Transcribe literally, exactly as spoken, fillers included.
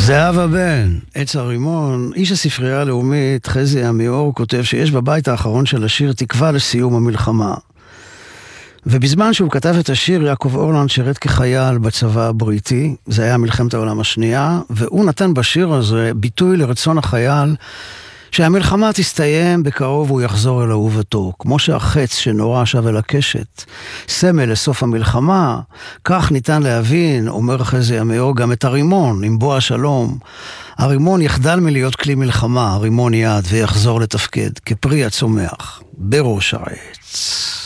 זהבה בן, עץ הרימון, איש הספרייה הלאומית חזי עמיאור כותב שיש בבית האחרון של השיר תקווה לסיום המלחמה. ובזמן שהוא כתב את השיר, יעקב אורלנד שירת כחייל בצבא הבריטי, זה היה מלחמת העולם השנייה, והוא נתן בשיר הזה ביטוי לרצון החייל שהמלחמה תסתיים בקרוב הוא יחזור אל אהובתו, כמו שהחץ שנורא שב אל הקשת, סמל לסוף המלחמה, כך ניתן להבין, אומר חזי עמיאור, גם את הרימון, עם בוא השלום. הרימון יחדל מלהיות כלי מלחמה, הרימון יעד ויחזור לתפקד, כפרי הצומח, בראש העץ.